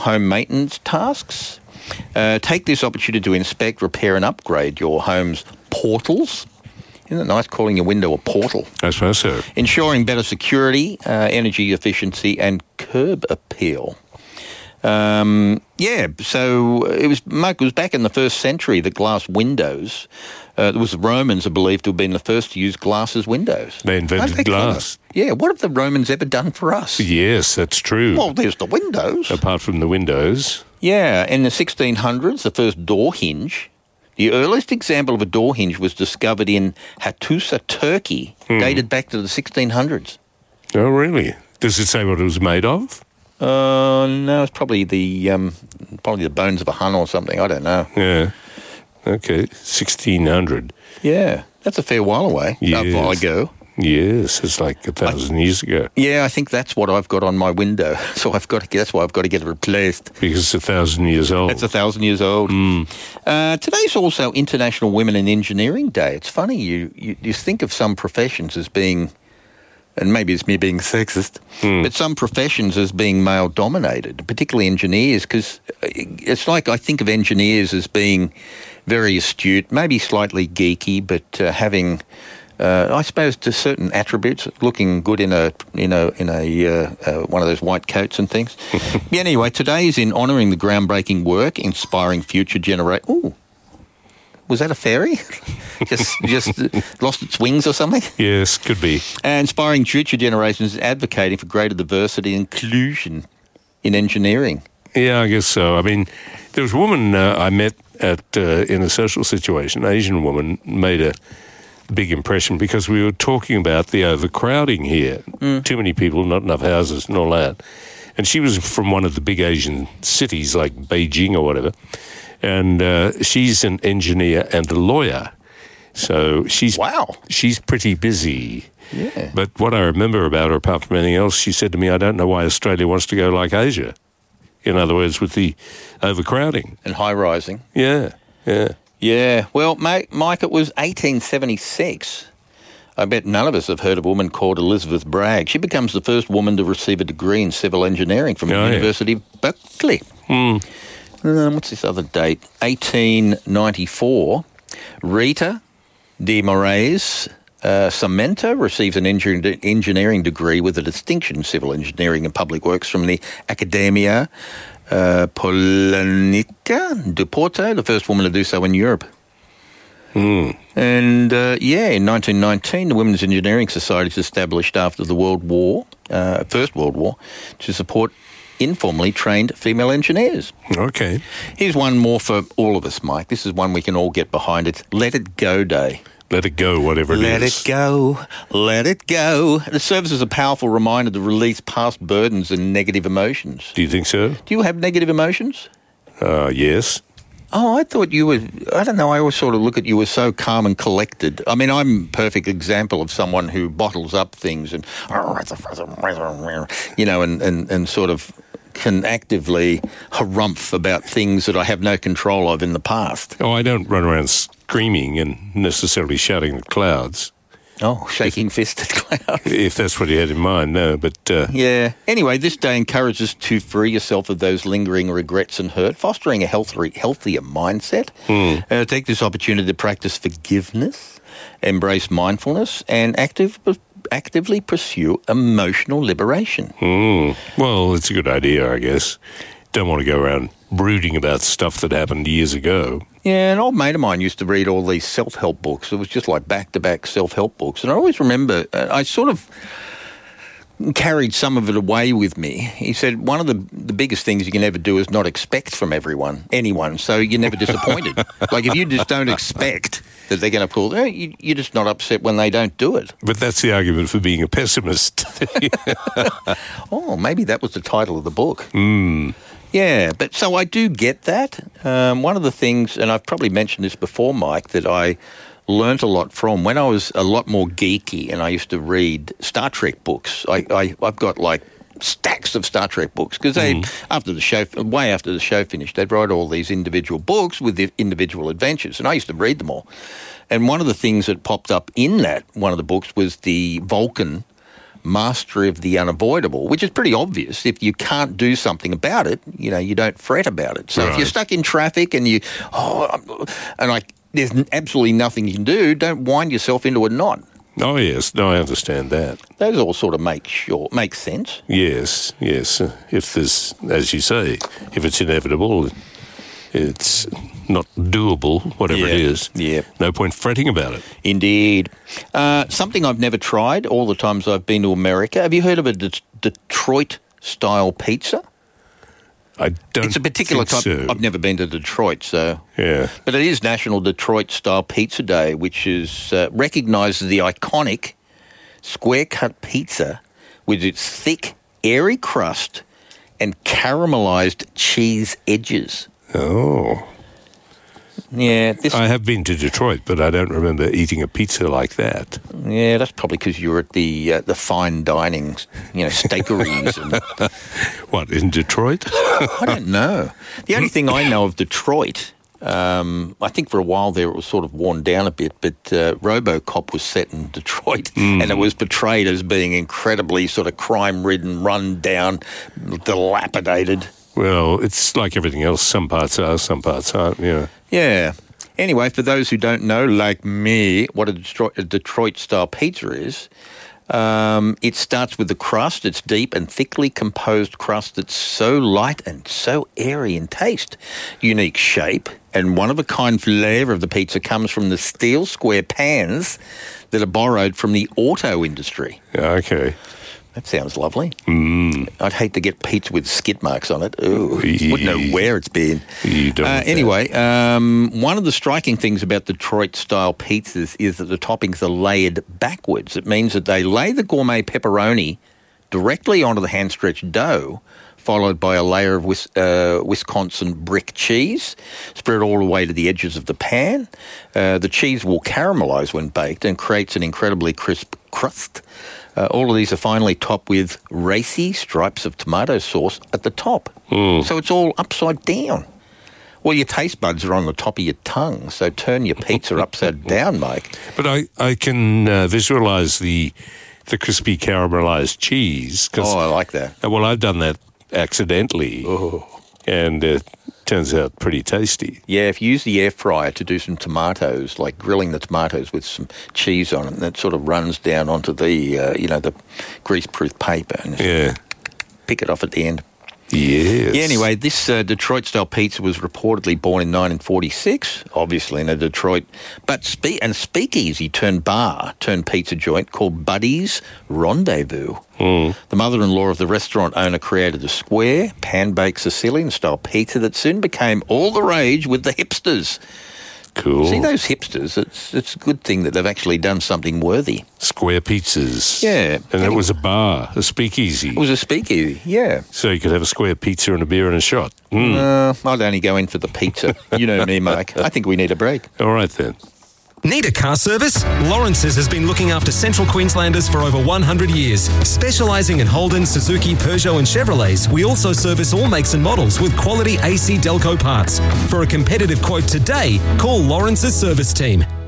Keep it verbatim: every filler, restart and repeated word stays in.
home maintenance tasks. Uh, take this opportunity to inspect, repair and upgrade your home's portals. Isn't it nice calling your window a portal? I suppose so. Ensuring better security, uh, energy efficiency and curb appeal. Um, yeah, so it was, Mark, it was back in the first century that glass windows, uh, it was the Romans are believed to have been the first to use glass as windows. They invented they glass. Clever? Yeah, what have the Romans ever done for us? Yes, that's true. Well, there's the windows. Apart from the windows. Yeah, in the sixteen hundreds, the first door hinge. The earliest example of a door hinge was discovered in Hattusa, Turkey, hmm. dated back to the sixteen hundreds. Oh, really? Does it say what it was made of? Uh, no, it's probably the um, probably the bones of a hun or something. I don't know. Yeah. Okay, sixteen hundred. Yeah, that's a fair while away. Yes. A while ago. Yes, it's like a thousand I, years ago. Yeah, I think that's what I've got on my window. So I've got to. That's why I've got to get it replaced. Because it's a thousand years old. It's a thousand years old. Mm. Uh, today's also International Women in Engineering Day. It's funny you you, you think of some professions as being. And maybe it's me being sexist, hmm. but some professions as being male-dominated, particularly engineers, because it's like I think of engineers as being very astute, maybe slightly geeky, but uh, having, uh, I suppose, to certain attributes, looking good in a, you know, in a uh, uh, one of those white coats and things. Yeah, anyway, today is in honouring the groundbreaking work, inspiring future generations. Ooh. Was that a fairy? just just lost its wings or something? Yes, could be. And inspiring future generations, advocating for greater diversity and inclusion in engineering. Yeah, I guess so. I mean, there was a woman uh, I met at uh, in a social situation, an Asian woman, made a big impression because we were talking about the overcrowding here. Mm. Too many people, not enough houses and all that. And she was from one of the big Asian cities like Beijing or whatever. And uh, she's an engineer and a lawyer. So she's wow. she's pretty busy. Yeah. But what I remember about her, apart from anything else, she said to me, I don't know why Australia wants to go like Asia. In other words, with the overcrowding. And high-rising. Yeah, yeah. Yeah. Well, mate, Mike, it was eighteen seventy-six. I bet none of us have heard of a woman called Elizabeth Bragg. She becomes the first woman to receive a degree in civil engineering from oh, the University yeah. of Berkeley. Hmm. Um, what's this other date? eighteen ninety-four. Rita de Moraes uh, Samenta receives an engi- engineering degree with a distinction in civil engineering and public works from the Academia uh, Polonica de Porto, the first woman to do so in Europe. Mm. And, uh, yeah, in nineteen nineteen, the Women's Engineering Society was established after the World War, uh, First World War, to support informally trained female engineers. Okay. Here's one more for all of us, Mike. This is one we can all get behind. It's Let It Go Day. Let it go, whatever it let is. Let it go. Let it go. It serves as a powerful reminder to release past burdens and negative emotions. Do you think so? Do you have negative emotions? Uh, yes. Oh, I thought you were, I don't know, I always sort of look at you as so calm and collected. I mean, I'm a perfect example of someone who bottles up things and, you know, and, and, and sort of can actively harumph about things that I have no control of in the past. Oh, I don't run around screaming and necessarily shouting at clouds. Oh, shaking if, fisted clouds. If that's what you had in mind, no, but... Uh, yeah. Anyway, this day encourages to free yourself of those lingering regrets and hurt, fostering a healthier, healthier mindset. Hmm. Uh, take this opportunity to practice forgiveness, embrace mindfulness, and active, actively pursue emotional liberation. Hmm. Well, it's a good idea, I guess. Don't want to go around brooding about stuff that happened years ago. Yeah, an old mate of mine used to read all these self-help books. It was just like back-to-back self-help books. And I always remember, uh, I sort of carried some of it away with me. He said, one of the, the biggest things you can ever do is not expect from everyone, anyone, so you're never disappointed. Like, if you just don't expect that they're going to pull, eh, you, you're just not upset when they don't do it. But that's the argument for being a pessimist. Oh, maybe that was the title of the book. Hmm. Yeah, but so I do get that. Um, one of the things, and I've probably mentioned this before, Mike, that I learnt a lot from when I was a lot more geeky and I used to read Star Trek books. I, I, I've got like stacks of Star Trek books because they, mm. after the show, way after the show finished, they'd write all these individual books with the individual adventures, and I used to read them all. And one of the things that popped up in that, one of the books, was the Vulcan mastery of the unavoidable, which is pretty obvious. If you can't do something about it, you know, you don't fret about it. So right. if you're stuck in traffic and you, oh, and like, there's absolutely nothing you can do, don't wind yourself into a knot. Oh, yes. No, I understand that. Those all sort of make sure, make sense. Yes, yes. Uh, If there's, as you say, if it's inevitable, it's not doable, whatever Yeah, it is. yeah. No point fretting about it. Indeed. Uh, something I've never tried all the times I've been to America. Have you heard of a De- Detroit-style pizza? I don't It's a particular think type. so. I've never been to Detroit, so... Yeah. But it is National Detroit-style Pizza Day, which is uh, recognised as the iconic square-cut pizza with its thick, airy crust and caramelised cheese edges. Oh. Yeah, this. I have been to Detroit, but I don't remember eating a pizza like that. Yeah, that's probably because you were at the uh, the fine dining, you know, steakeries. and, What, in Detroit? I don't know. The only thing I know of Detroit, um, I think for a while there it was sort of worn down a bit, but uh, RoboCop was set in Detroit, Mm. and it was portrayed as being incredibly sort of crime-ridden, run-down, dilapidated. Well, it's like everything else. Some parts are, some parts aren't, you know. Yeah. Anyway, for those who don't know, like me, what a Detroit, a Detroit-style pizza is, um, it starts with the crust. It's deep and thickly composed crust that's so light and so airy in taste. Unique shape and one-of-a-kind flavour of the pizza comes from the steel square pans that are borrowed from the auto industry. Yeah, okay. That sounds lovely. Mm. I'd hate to get pizza with skid marks on it. Ooh, Eee. wouldn't know where it's been. You don't Uh, want that. anyway, um, one of the striking things about Detroit-style pizzas is that the toppings are layered backwards. It means that they lay the gourmet pepperoni directly onto the hand-stretched dough, followed by a layer of Wis- uh, Wisconsin brick cheese, spread all the way to the edges of the pan. Uh, the cheese will caramelise when baked and creates an incredibly crisp crust. Uh, all of these are finally topped with racy stripes of tomato sauce at the top. Mm. So it's all upside down. Well, your taste buds are on the top of your tongue, so turn your pizza upside down, Mike. But I, I can uh, visualise the the crispy caramelised cheese. 'cause- Oh, I like that. uh, well, I've done that accidentally, Oh. and it turns out pretty tasty. Yeah, if you use the air fryer to do some tomatoes, like grilling the tomatoes with some cheese on it, and that sort of runs down onto the, uh, you know, the grease-proof paper, and Yeah. pick it off at the end. Yes. Yeah, anyway, this uh, Detroit-style pizza was reportedly born in nineteen forty-six, obviously in a Detroit, but spe- and speakeasy turned bar turned pizza joint called Buddy's Rendezvous. Mm. The mother-in-law of the restaurant owner created a square, pan-baked Sicilian-style pizza that soon became all the rage with the hipsters. Cool. See those hipsters? It's it's a good thing that they've actually done something worthy. Square pizzas. Yeah. And it was a bar, a speakeasy. It was a speakeasy, yeah. So you could have a square pizza and a beer and a shot. Mm. Uh, I'd only go in for the pizza. You know me, Mike. I think we need a break. All right, then. Need a car service? Lawrence's has been looking after Central Queenslanders for over one hundred years. Specialising in Holden, Suzuki, Peugeot and Chevrolets, we also service all makes and models with quality A C Delco parts. For a competitive quote today, call Lawrence's service team.